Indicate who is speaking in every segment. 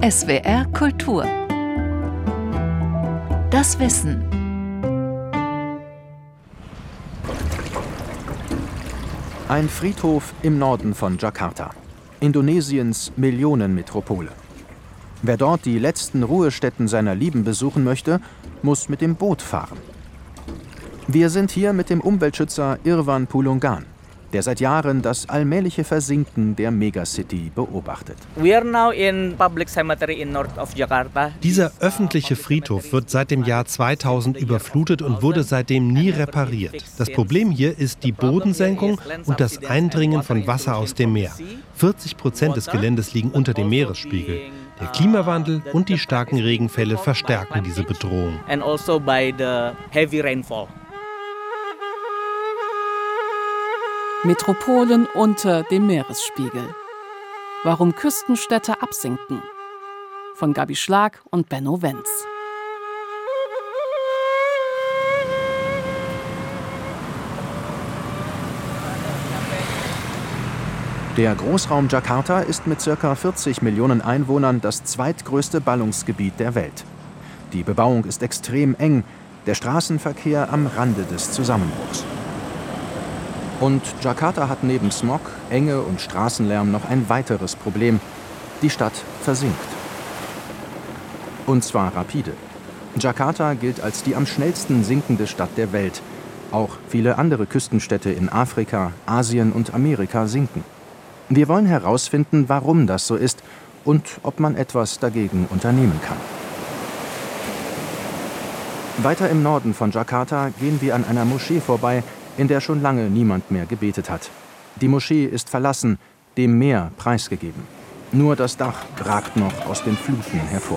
Speaker 1: SWR Kultur. Das Wissen.
Speaker 2: Ein Friedhof im Norden von Jakarta, Indonesiens Millionenmetropole. Wer dort die letzten Ruhestätten seiner Lieben besuchen möchte, muss mit dem Boot fahren. Wir sind hier mit dem Umweltschützer Irwan Pulungan, der seit Jahren das allmähliche Versinken der Megacity beobachtet.
Speaker 3: Dieser öffentliche Friedhof wird seit dem Jahr 2000 überflutet und wurde seitdem nie repariert. Das Problem hier ist die Bodensenkung und das Eindringen von Wasser aus dem Meer. 40% des Geländes liegen unter dem Meeresspiegel. Der Klimawandel und die starken Regenfälle verstärken diese Bedrohung.
Speaker 4: Metropolen unter dem Meeresspiegel. Warum Küstenstädte absinken. Von Gabi Schlag und Benno Wenz.
Speaker 2: Der Großraum Jakarta ist mit ca. 40 Millionen Einwohnern das zweitgrößte Ballungsgebiet der Welt. Die Bebauung ist extrem eng, der Straßenverkehr am Rande des Zusammenbruchs. Und Jakarta hat neben Smog, Enge und Straßenlärm noch ein weiteres Problem. Die Stadt versinkt. Und zwar rapide. Jakarta gilt als die am schnellsten sinkende Stadt der Welt. Auch viele andere Küstenstädte in Afrika, Asien und Amerika sinken. Wir wollen herausfinden, warum das so ist und ob man etwas dagegen unternehmen kann. Weiter im Norden von Jakarta gehen wir an einer Moschee vorbei, in der schon lange niemand mehr gebetet hat. Die Moschee ist verlassen, dem Meer preisgegeben. Nur das Dach ragt noch aus den Fluten hervor.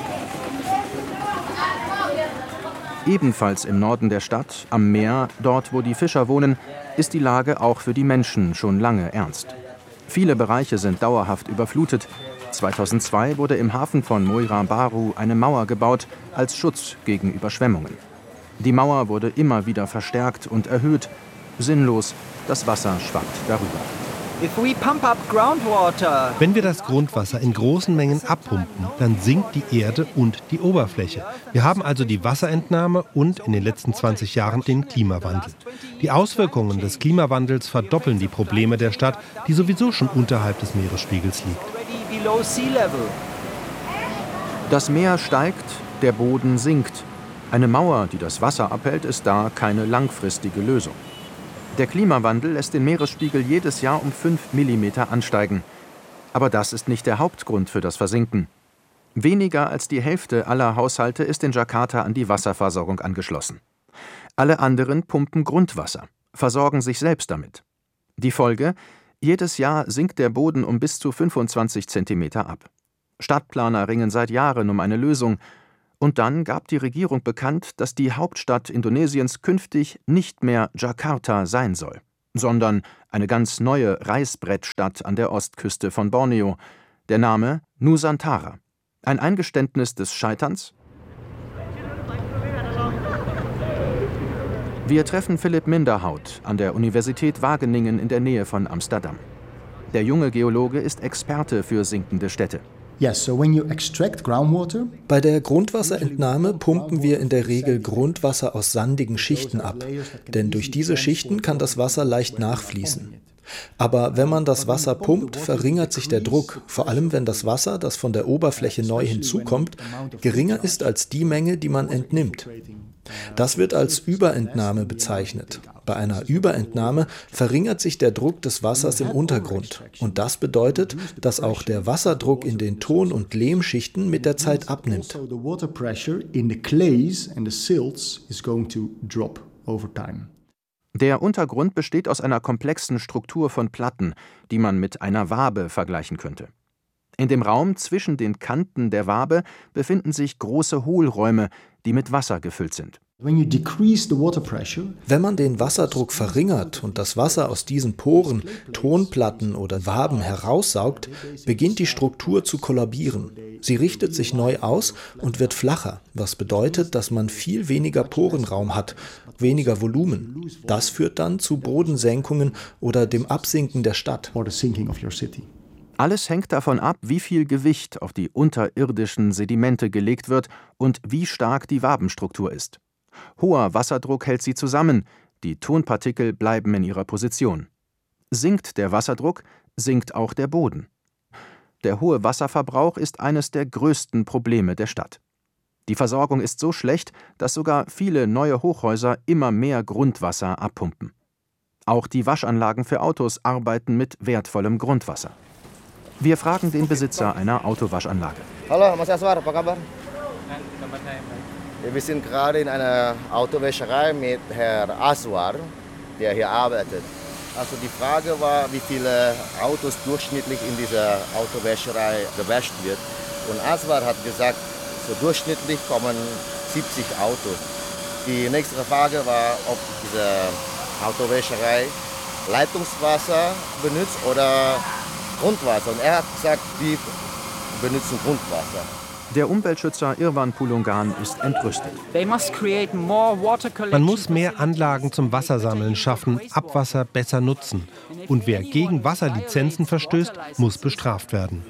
Speaker 2: Ebenfalls im Norden der Stadt, am Meer, dort wo die Fischer wohnen, ist die Lage auch für die Menschen schon lange ernst. Viele Bereiche sind dauerhaft überflutet. 2002 wurde im Hafen von Muara Baru eine Mauer gebaut, als Schutz gegen Überschwemmungen. Die Mauer wurde immer wieder verstärkt und erhöht. Sinnlos, das Wasser schwappt darüber.
Speaker 3: Wenn wir das Grundwasser in großen Mengen abpumpen, dann sinkt die Erde und die Oberfläche. Wir haben also die Wasserentnahme und in den letzten 20 Jahren den Klimawandel. Die Auswirkungen des Klimawandels verdoppeln die Probleme der Stadt, die sowieso schon unterhalb des Meeresspiegels liegt.
Speaker 2: Das Meer steigt, der Boden sinkt. Eine Mauer, die das Wasser abhält, ist da keine langfristige Lösung. Der Klimawandel lässt den Meeresspiegel jedes Jahr um 5 mm ansteigen. Aber das ist nicht der Hauptgrund für das Versinken. Weniger als die Hälfte aller Haushalte ist in Jakarta an die Wasserversorgung angeschlossen. Alle anderen pumpen Grundwasser, versorgen sich selbst damit. Die Folge? Jedes Jahr sinkt der Boden um bis zu 25 cm ab. Stadtplaner ringen seit Jahren um eine Lösung. Und dann gab die Regierung bekannt, dass die Hauptstadt Indonesiens künftig nicht mehr Jakarta sein soll, sondern eine ganz neue Reißbrettstadt an der Ostküste von Borneo. Der Name Nusantara. Ein Eingeständnis des Scheiterns? Wir treffen Philipp Minderhout an der Universität Wageningen in der Nähe von Amsterdam. Der junge Geologe ist Experte für sinkende Städte.
Speaker 5: Bei der Grundwasserentnahme pumpen wir in der Regel Grundwasser aus sandigen Schichten ab, denn durch diese Schichten kann das Wasser leicht nachfließen. Aber wenn man das Wasser pumpt, verringert sich der Druck, vor allem wenn das Wasser, das von der Oberfläche neu hinzukommt, geringer ist als die Menge, die man entnimmt. Das wird als Überentnahme bezeichnet. Bei einer Überentnahme verringert sich der Druck des Wassers im Untergrund. Und das bedeutet, dass auch der Wasserdruck in den Ton- und Lehmschichten mit der Zeit abnimmt.
Speaker 2: Der Untergrund besteht aus einer komplexen Struktur von Platten, die man mit einer Wabe vergleichen könnte. In dem Raum zwischen den Kanten der Wabe befinden sich große Hohlräume, die mit Wasser gefüllt sind.
Speaker 5: Wenn man den Wasserdruck verringert und das Wasser aus diesen Poren, Tonplatten oder Waben heraussaugt, beginnt die Struktur zu kollabieren. Sie richtet sich neu aus und wird flacher, was bedeutet, dass man viel weniger Porenraum hat, weniger Volumen. Das führt dann zu Bodensenkungen oder dem Absinken der Stadt.
Speaker 2: Alles hängt davon ab, wie viel Gewicht auf die unterirdischen Sedimente gelegt wird und wie stark die Wabenstruktur ist. Hoher Wasserdruck hält sie zusammen, die Tonpartikel bleiben in ihrer Position. Sinkt der Wasserdruck, sinkt auch der Boden. Der hohe Wasserverbrauch ist eines der größten Probleme der Stadt. Die Versorgung ist so schlecht, dass sogar viele neue Hochhäuser immer mehr Grundwasser abpumpen. Auch die Waschanlagen für Autos arbeiten mit wertvollem Grundwasser. Wir fragen den Besitzer einer Autowaschanlage.
Speaker 6: Hallo, Mas Aswar, apa kabar? Wir sind gerade in einer Autowäscherei mit Herrn Aswar, der hier arbeitet. Also die Frage war, wie viele Autos durchschnittlich in dieser Autowäscherei gewäscht wird. Und Aswar hat gesagt, so durchschnittlich kommen 70 Autos. Die nächste Frage war, ob diese Autowäscherei Leitungswasser benutzt oder Grundwasser. Und er hat gesagt, die benutzen Grundwasser.
Speaker 2: Der Umweltschützer Irwan Pulungan ist entrüstet.
Speaker 3: Man muss mehr Anlagen zum Wassersammeln schaffen, Abwasser besser nutzen. Und wer gegen Wasserlizenzen verstößt, muss bestraft werden.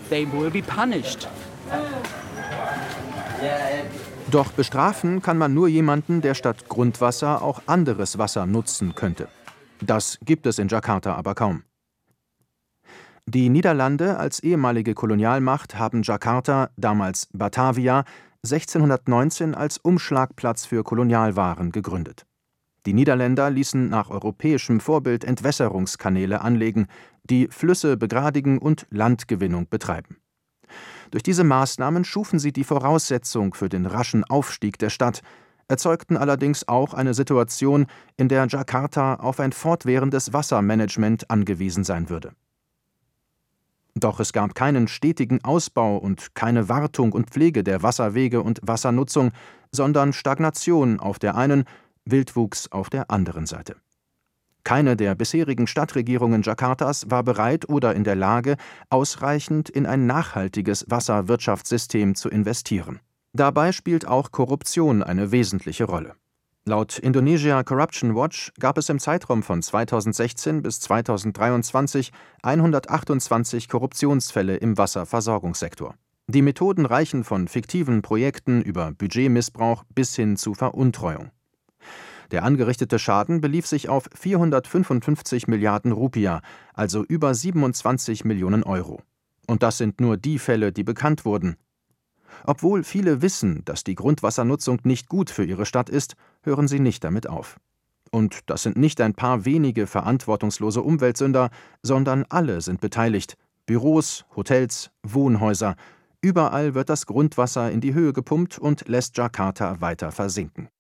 Speaker 2: Doch bestrafen kann man nur jemanden, der statt Grundwasser auch anderes Wasser nutzen könnte. Das gibt es in Jakarta aber kaum. Die Niederlande als ehemalige Kolonialmacht haben Jakarta, damals Batavia, 1619 als Umschlagplatz für Kolonialwaren gegründet. Die Niederländer ließen nach europäischem Vorbild Entwässerungskanäle anlegen, die Flüsse begradigen und Landgewinnung betreiben. Durch diese Maßnahmen schufen sie die Voraussetzung für den raschen Aufstieg der Stadt, erzeugten allerdings auch eine Situation, in der Jakarta auf ein fortwährendes Wassermanagement angewiesen sein würde. Doch es gab keinen stetigen Ausbau und keine Wartung und Pflege der Wasserwege und Wassernutzung, sondern Stagnation auf der einen, Wildwuchs auf der anderen Seite. Keine der bisherigen Stadtregierungen Jakartas war bereit oder in der Lage, ausreichend in ein nachhaltiges Wasserwirtschaftssystem zu investieren. Dabei spielt auch Korruption eine wesentliche Rolle. Laut Indonesia Corruption Watch gab es im Zeitraum von 2016 bis 2023 128 Korruptionsfälle im Wasserversorgungssektor. Die Methoden reichen von fiktiven Projekten über Budgetmissbrauch bis hin zu Veruntreuung. Der angerichtete Schaden belief sich auf 455 Milliarden Rupiah, also über 27 Millionen Euro. Und das sind nur die Fälle, die bekannt wurden. Obwohl viele wissen, dass die Grundwassernutzung nicht gut für ihre Stadt ist, hören sie nicht damit auf. Und das sind nicht ein paar wenige verantwortungslose Umweltsünder, sondern alle sind beteiligt. Büros, Hotels, Wohnhäuser. Überall wird das Grundwasser in die Höhe gepumpt und lässt Jakarta weiter versinken.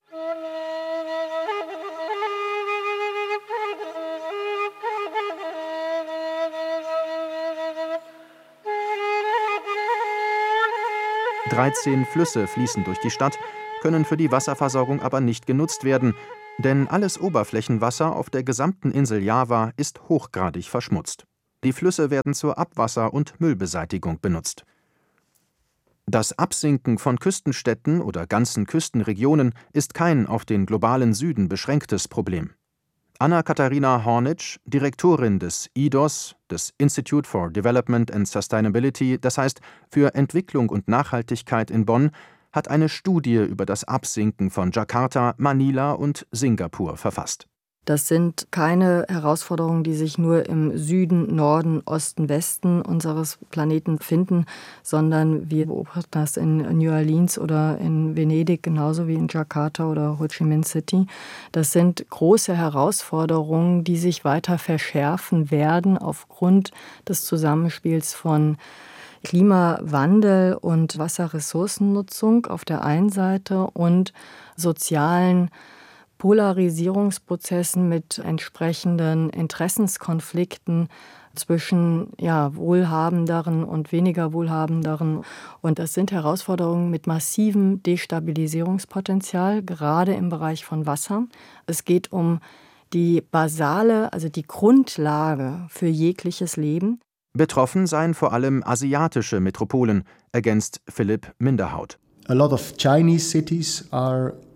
Speaker 2: (13 Flüsse fließen durch die Stadt, können für die Wasserversorgung aber nicht genutzt werden, denn alles Oberflächenwasser auf der gesamten Insel Java ist hochgradig verschmutzt. Die Flüsse werden zur Abwasser- und Müllbeseitigung benutzt. Das Absinken von Küstenstädten oder ganzen Küstenregionen ist kein auf den globalen Süden beschränktes Problem. Anna-Katharina Hornitsch, Direktorin des IDOS, des Institute for Development and Sustainability, das heißt für Entwicklung und Nachhaltigkeit in Bonn, hat eine Studie über das Absinken von Jakarta, Manila und Singapur verfasst.
Speaker 7: Das sind keine Herausforderungen, die sich nur im Süden, Norden, Osten, Westen unseres Planeten finden, sondern wir beobachten das in New Orleans oder in Venedig genauso wie in Jakarta oder Ho Chi Minh City. Das sind große Herausforderungen, die sich weiter verschärfen werden aufgrund des Zusammenspiels von Klimawandel und Wasserressourcennutzung auf der einen Seite und sozialen Polarisierungsprozessen mit entsprechenden Interessenskonflikten zwischen wohlhabenderen und weniger wohlhabenderen. Und das sind Herausforderungen mit massivem Destabilisierungspotenzial, gerade im Bereich von Wasser. Es geht um die basale, also die Grundlage für jegliches Leben.
Speaker 2: Betroffen seien vor allem asiatische Metropolen, ergänzt Philipp Minderhaut.
Speaker 8: A lot of Chinese cities are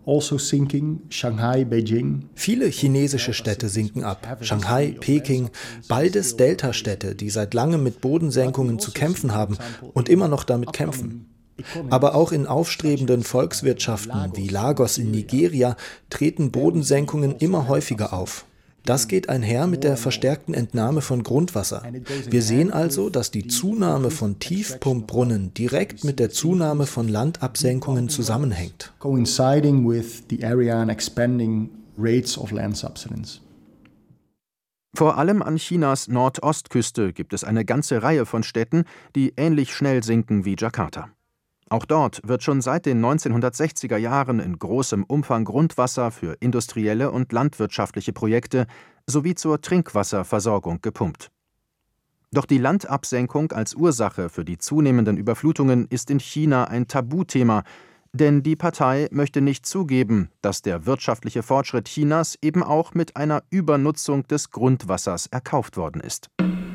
Speaker 8: also sinking. Shanghai, Beijing.
Speaker 5: Viele chinesische Städte sinken ab. Shanghai, Peking, beides Deltastädte, die seit langem mit Bodensenkungen zu kämpfen haben und immer noch damit kämpfen. Aber auch in aufstrebenden Volkswirtschaften wie Lagos in Nigeria treten Bodensenkungen immer häufiger auf. Das geht einher mit der verstärkten Entnahme von Grundwasser. Wir sehen also, dass die Zunahme von Tiefpumpbrunnen direkt mit der Zunahme von Landabsenkungen zusammenhängt.
Speaker 8: Coinciding with the area and expanding rates of land subsidence.
Speaker 2: Vor allem an Chinas Nordostküste gibt es eine ganze Reihe von Städten, die ähnlich schnell sinken wie Jakarta. Auch dort wird schon seit den 1960er Jahren in großem Umfang Grundwasser für industrielle und landwirtschaftliche Projekte sowie zur Trinkwasserversorgung gepumpt. Doch die Landabsenkung als Ursache für die zunehmenden Überflutungen ist in China ein Tabuthema, denn die Partei möchte nicht zugeben, dass der wirtschaftliche Fortschritt Chinas eben auch mit einer Übernutzung des Grundwassers erkauft worden ist.